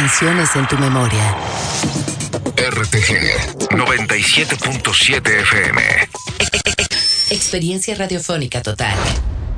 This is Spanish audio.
canciones en tu memoria. RTG 97.7 FM. Experiencia radiofónica total.